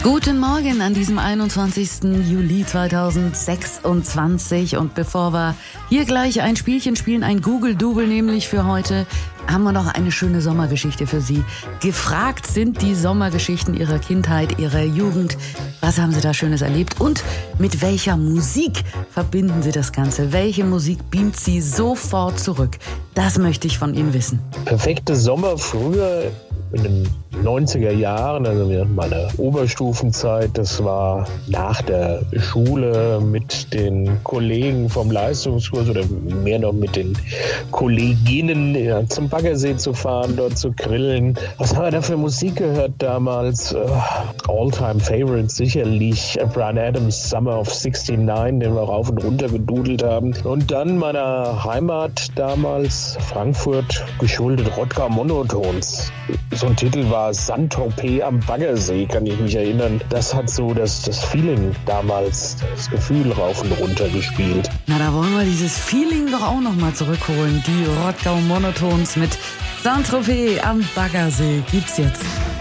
Guten Morgen an diesem 21. Juli 2026 und bevor wir hier gleich ein Spielchen spielen, ein Google-Double nämlich für heute, haben wir noch eine schöne Sommergeschichte für Sie. Gefragt sind die Sommergeschichten Ihrer Kindheit, Ihrer Jugend. Was haben Sie da Schönes erlebt und mit welcher Musik verbinden Sie das Ganze? Welche Musik beamt Sie sofort zurück? Das möchte ich von Ihnen wissen. Perfekte Sommer früher in den 90er Jahren, also während meiner Oberstufenzeit, das war nach der Schule mit den Kollegen vom Leistungskurs oder mehr noch mit den Kolleginnen zum Baggersee zu fahren, dort zu grillen. Was haben wir da für Musik gehört damals? All-Time Favorites sicherlich Bryan Adams Summer of 69, den wir rauf und runter gedudelt haben. Und dann meiner Heimat damals, Frankfurt, geschuldet Rottgau Monotones. So ein Titel war Saint-Tropez am Baggersee, kann ich mich erinnern. Das hat so das Feeling damals, das Gefühl rauf und runter gespielt. Na, da wollen wir dieses Feeling doch auch nochmal zurückholen. Die Rottgau Monotones mit Saint-Tropez am Baggersee gibt's jetzt.